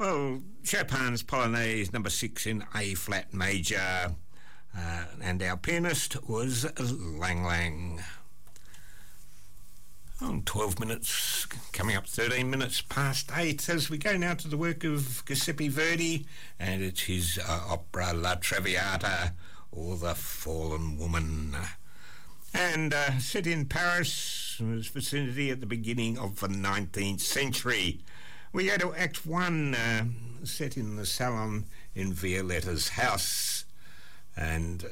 Well, Chopin's Polonaise number 6 in A-flat major, and our pianist was Lang Lang. 12 minutes, coming up 13 minutes past 8, as we go now to the work of Giuseppe Verdi, and it's his opera La Traviata, or The Fallen Woman. And set in Paris, its vicinity at the beginning of the 19th century. We go to Act 1, set in the salon in Violetta's house. And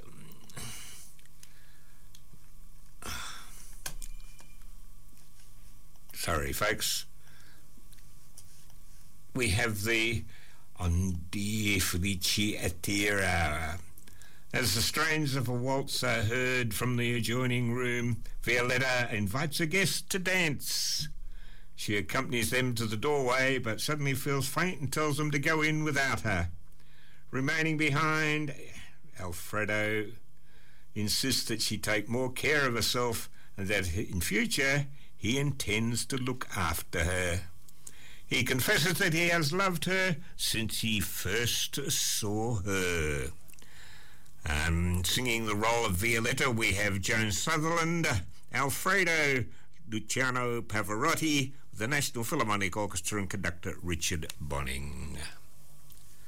sorry, folks. We have the Ondi Felici Attira. As the strains of a waltz are heard from the adjoining room, Violetta invites a guest to dance. She accompanies them to the doorway, but suddenly feels faint and tells them to go in without her. Remaining behind, Alfredo insists that she take more care of herself and that in future he intends to look after her. He confesses that he has loved her since he first saw her. Singing the role of Violetta, we have Joan Sutherland, Alfredo, Luciano Pavarotti, the National Philharmonic Orchestra, and conductor Richard Bonning.